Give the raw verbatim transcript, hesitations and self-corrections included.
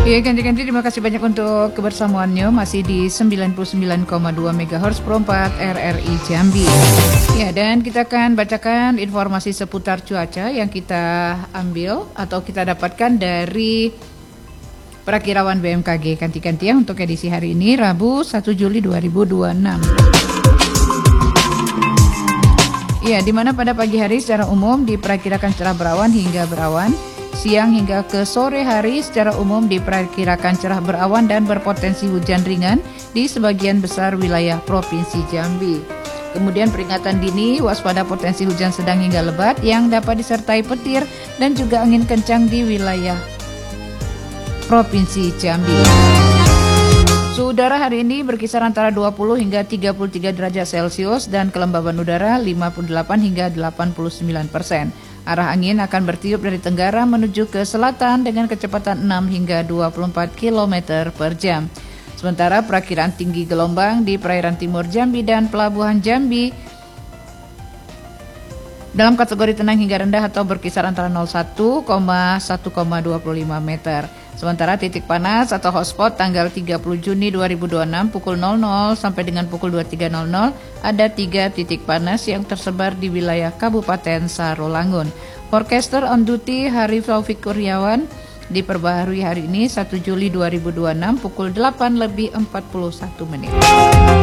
Ya, ganti-ganti terima kasih banyak untuk kebersamaannya masih di sembilan puluh sembilan koma dua megahertz Pro empat R R I Jambi. Ya, dan kita akan bacakan informasi seputar cuaca yang kita ambil atau kita dapatkan dari Perakirawan B M K G. Ganti-ganti ya untuk edisi hari ini Rabu satu Juli dua ribu dua puluh enam. Ya, di mana pada pagi hari secara umum diperkirakan cerah berawan hingga berawan. Siang hingga ke sore hari secara umum diperkirakan cerah berawan dan berpotensi hujan ringan di sebagian besar wilayah Provinsi Jambi. Kemudian peringatan dini waspada potensi hujan sedang hingga lebat yang dapat disertai petir dan juga angin kencang di wilayah Provinsi Jambi. Suhu udara hari ini berkisar antara dua puluh hingga tiga puluh tiga derajat Celcius dan kelembaban udara lima puluh delapan hingga delapan puluh sembilan persen. Arah angin akan bertiup dari tenggara menuju ke selatan dengan kecepatan enam hingga dua puluh empat kilometer per jam. Sementara perakiraan tinggi gelombang di perairan timur Jambi dan pelabuhan Jambi dalam kategori tenang hingga rendah atau berkisar antara nol koma satu sampai satu koma dua lima meter. Sementara titik panas atau hotspot tanggal tiga puluh Juni dua ribu dua puluh enam pukul nol nol sampai dengan pukul dua puluh tiga nol nol ada tiga titik panas yang tersebar di wilayah Kabupaten Sarolangun. Forecaster on duty Harif Taufik Kurniawan diperbaharui hari ini satu Juli dua ribu dua puluh enam pukul delapan lebih empat puluh satu menit.